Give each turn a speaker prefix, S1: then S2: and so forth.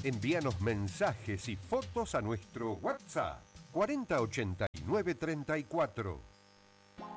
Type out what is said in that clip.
S1: Envíanos mensajes y fotos a nuestro WhatsApp 408934.